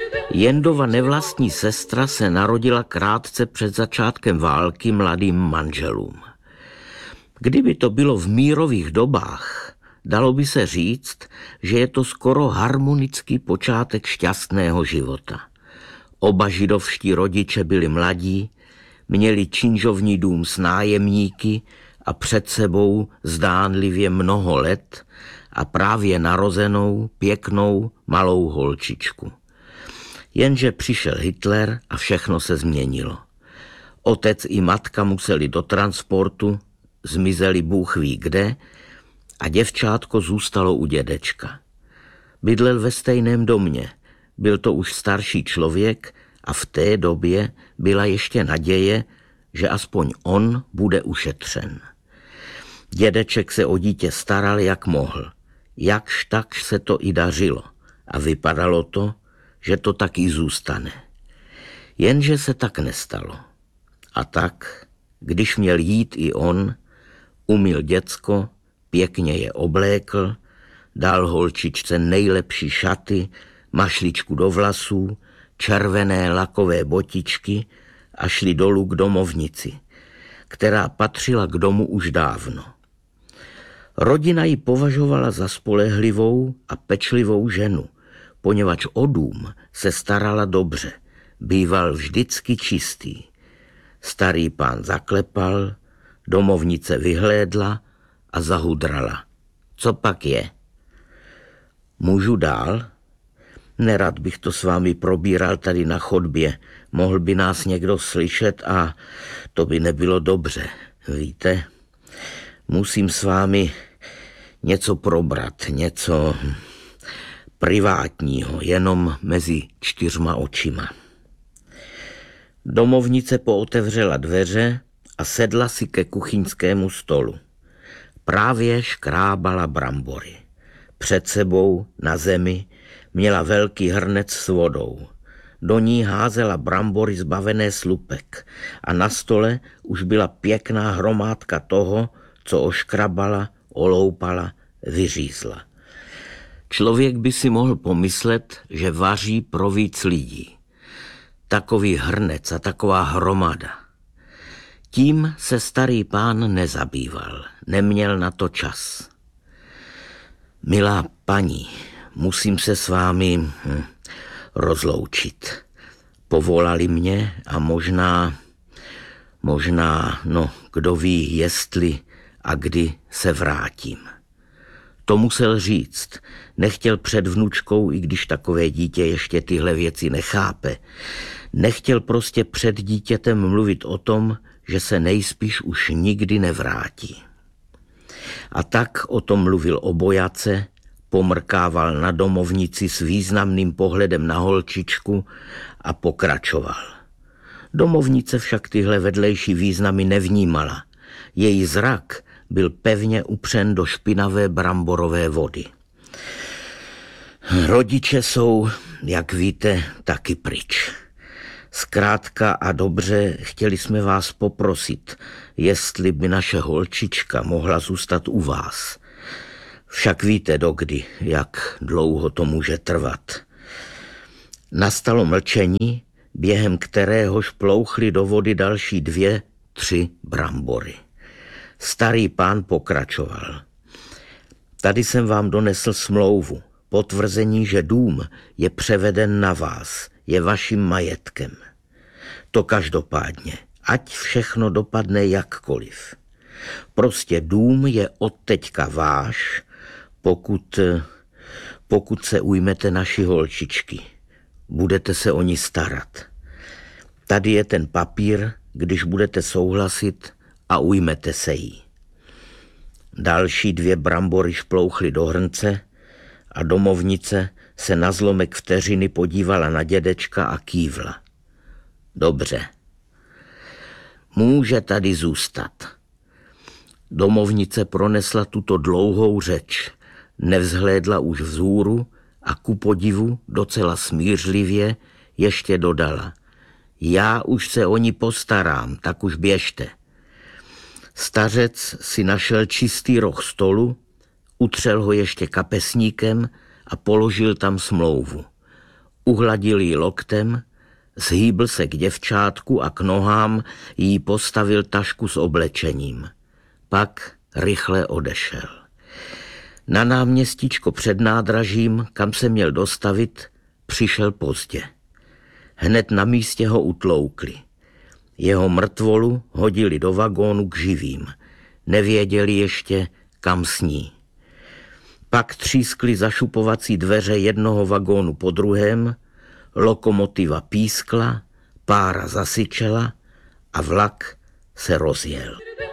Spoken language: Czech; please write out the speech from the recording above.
Jendova nevlastní sestra se narodila krátce před začátkem války mladým manželům. Kdyby to bylo v mírových dobách, dalo by se říct, že je to skoro harmonický počátek šťastného života. Oba židovští rodiče byli mladí, měli činžovní dům s nájemníky a před sebou zdánlivě mnoho let a právě narozenou, pěknou, malou holčičku. Jenže přišel Hitler a všechno se změnilo. Otec i matka museli do transportu, zmizeli Bůh ví kde a děvčátko zůstalo u dědečka. Bydlel ve stejném domě, byl to už starší člověk a v té době byla ještě naděje, že aspoň on bude ušetřen. Dědeček se o dítě staral, jak mohl. Jakž takž se to i dařilo a vypadalo to, že to tak i zůstane. Jenže se tak nestalo. A tak, když měl jít i on, umyl děcko, pěkně je oblékl, dal holčičce nejlepší šaty, mašličku do vlasů, červené lakové botičky a šli dolů k domovnici, která patřila k domu už dávno. Rodina ji považovala za spolehlivou a pečlivou ženu, poněvadž o dům se starala dobře, býval vždycky čistý. Starý pán zaklepal, domovnice vyhlédla a zahudrala. Co pak je? Můžu dál? Nerad bych to s vámi probíral tady na chodbě. Mohl by nás někdo slyšet a to by nebylo dobře. Víte, musím s vámi něco probrat, něco privátního, jenom mezi 4 očima. Domovnice pootevřela dveře a sedla si ke kuchyňskému stolu. Právě škrábala brambory. Před sebou na zemi měla velký hrnec s vodou. Do ní házela brambory zbavené slupek a na stole už byla pěkná hromádka toho, co oškrabala, oloupala, vyřízla. Člověk by si mohl pomyslet, že vaří pro víc lidí. Takový hrnec a taková hromada. Tím se starý pán nezabýval, neměl na to čas. Milá paní, musím se s vámi rozloučit. Povolali mě a možná, kdo ví, jestli a kdy se vrátím. To musel říct, nechtěl před vnučkou, i když takové dítě ještě tyhle věci nechápe. Nechtěl prostě před dítětem mluvit o tom, že se nejspíš už nikdy nevrátí. A tak o tom mluvil obojace, pomrkával na domovnici s významným pohledem na holčičku a pokračoval. Domovnice však tyhle vedlejší významy nevnímala. Její zrak byl pevně upřen do špinavé bramborové vody. Rodiče jsou, jak víte, taky pryč. Zkrátka a dobře, chtěli jsme vás poprosit, jestli by naše holčička mohla zůstat u vás. Však víte dokdy, jak dlouho to může trvat. Nastalo mlčení, během kteréhož plouchly do vody další 2, 3 brambory. Starý pán pokračoval. Tady jsem vám donesl smlouvu, potvrzení, že dům je převeden na vás, je vaším majetkem. To každopádně, ať všechno dopadne jakkoliv. Prostě dům je odteďka váš, pokud se ujmete naší holčičky. Budete se o ní starat. Tady je ten papír, když budete souhlasit a ujmete se jí. Další 2 brambory šplouchly do hrnce a domovnice se na zlomek vteřiny podívala na dědečka a kývla. Dobře. Může tady zůstat. Domovnice pronesla tuto dlouhou řeč, nevzhlédla už vzhůru a ku podivu docela smířlivě ještě dodala. Já už se o ní postarám, tak už běžte. Stařec si našel čistý roh stolu, utřel ho ještě kapesníkem a položil tam smlouvu. Uhladil jí loktem, zhýbl se k děvčátku a k nohám jí postavil tašku s oblečením. Pak rychle odešel. Na náměstíčko před nádražím, kam se měl dostavit, přišel pozdě. Hned na místě ho utloukli. Jeho mrtvolu hodili do vagónu k živým. Nevěděli ještě, kam sní. Pak třískli zašupovací dveře jednoho vagónu po druhém, lokomotiva pískla, pára zasyčela a vlak se rozjel.